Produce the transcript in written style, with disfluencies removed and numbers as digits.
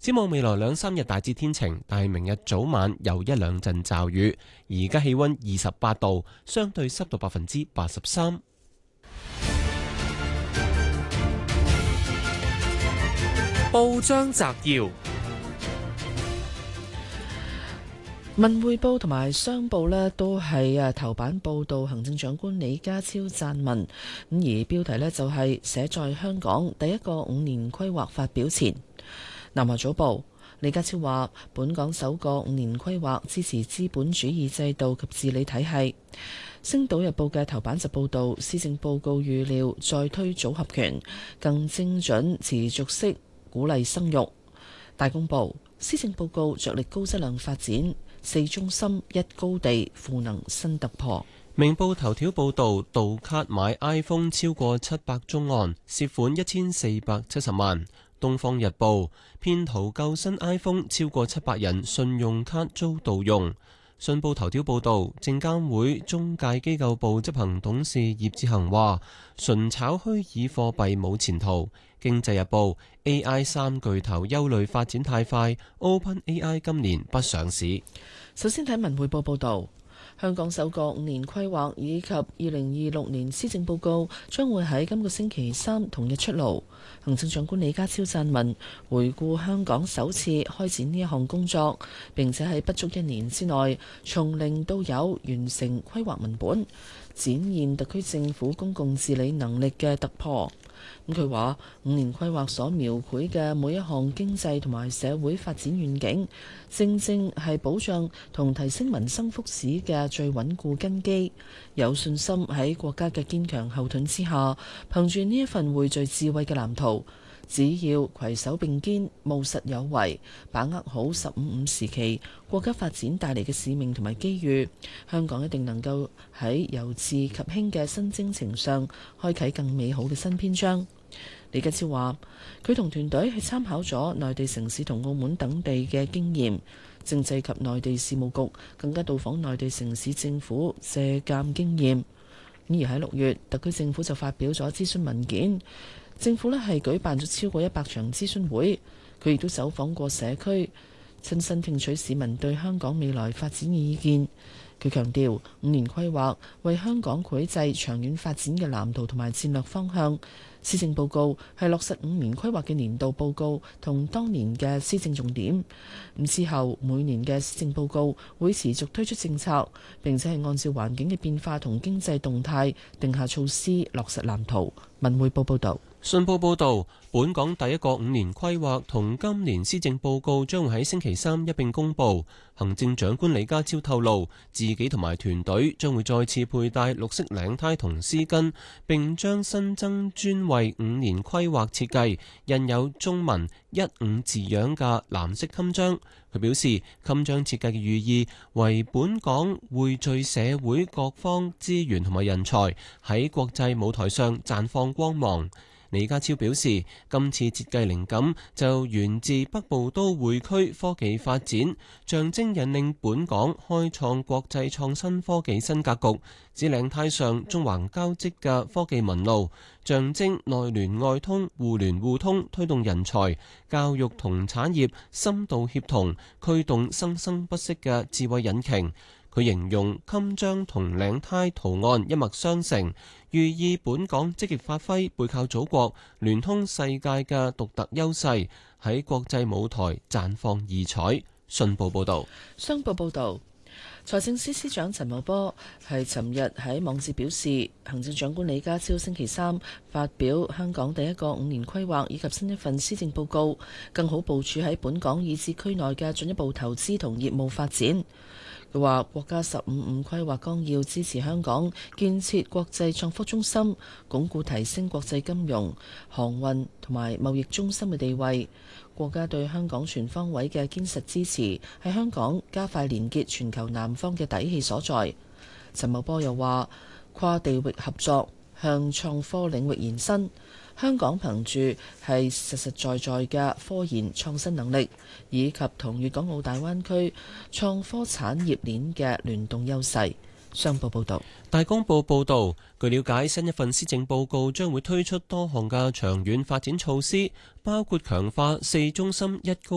展望未來2-3日大致天晴，但係明日早晚有1-2陣驟雨。而家氣溫28度，相對濕度83%。 報章摘要：文匯報同埋商報呢都係頭版報道行政長官李家超撰文，咁而標題呢就係寫在香港第一個5年規劃發表前。南華早報李家超話：本港首個5年規劃支持資本主義制度及治理體系。星島日報嘅頭版就報道施政報告預料再推組合拳，更精準持續式鼓勵生育。大公報施政報告着力高質量發展，4中心1高地賦能新突破。 明報頭條報道盜卡買 iPhone 超過700宗案，涉款1470萬。東方日報騙徒救新 iPhone 超過700人信用卡遭盜用。信報頭條報道證監會中介機構部執行董事葉志恒話：純炒虛擬貨幣冇前途。經濟日報 AI 3巨頭憂慮發展太快 ，OpenAI 今年不上市。 首先睇文匯報報道。香港首個5年規劃以及2026年施政報告將會喺今個星期三同日出爐。行政長官李家超撰文回顧香港首次開展呢一項工作，並且喺不足1年之內從零到有完成規劃文本，展現特區政府公共治理能力嘅突破。佢話5年規劃所描繪嘅每一項經濟同埋社會發展願景，正正係保障同提升民生福祉嘅最穩固根基。有信心喺國家嘅堅強後盾之下，憑住呢一份匯聚智慧嘅藍圖，只要攜手並肩，務實有為，把握好15+5時期國家發展帶嚟嘅使命同埋機遇，香港一定能夠喺由治及興嘅新征程上開啟更美好嘅新篇章。李家超話：佢同團隊係參考咗內地城市同澳門等地嘅經驗，政制及內地事務局更加到訪內地城市政府借鑑經驗。而喺6月，特區政府就發表咗諮詢文件，政府呢係舉辦咗超過100場諮詢會，佢亦都走訪過社區，親身聽取市民對香港未來發展嘅意見。佢強調5年規劃為香港繪製長遠發展嘅藍圖同埋戰略方向。施政報告係落實5年規劃嘅年度報告同當年嘅施政重點。咁之後每年嘅施政報告會持續推出政策，並且係按照環境嘅變化同經濟動態定下措施，落實藍圖。文匯報報道。 信報報導，本港第一個5年規劃同今年施政報告將會喺星期三一並公佈。行政長官李家超透露，自己同埋團隊將會再次佩戴綠色領呔同絲巾，並將新增專為5年規劃設計、印有中文15字樣嘅藍色襟章。佢表示，襟章設計嘅寓意為本港匯聚社會各方資源同埋人才，喺國際舞台上綻放光芒。李家超表示，今次設計靈感就源自北部都會區科技發展，象徵引領本港開創國際創新科技新格局。指領呔上縱橫交織嘅科技紋路，象徵內聯外通、互聯互通，推動人才、教育同產業深度協同，驅動生生不息嘅智慧引擎。佢形容襟章同領呔圖案一脈相承，寓意本港積極發揮背靠祖國、聯通世界嘅獨特優勢，喺國際舞台綻放異彩。信報報導。 商報報導，財政司司長陳茂波係尋日喺網誌表示，行政長官李家超星期三發表香港第一個5年規劃以及新一份施政報告，更好部署喺本港以至區內嘅進一步投資同業務發展。佢話：國家15+5規劃綱要支持香港建設國際創科中心，鞏固提升國際金融、航運同埋貿易中心嘅地位。國家對香港全方位嘅堅實支持，係香港加快連結全球南方嘅底氣所在。陳茂波又話：跨地域合作向創科領域延伸。香港憑住係實實在在嘅科研創新能力，以及同粵港澳大灣區創科產業鏈嘅聯動優勢。商報報導。 大公報報導，據了解，新一份施政報告將會推出多項嘅長遠發展措施，包括強化4中心1高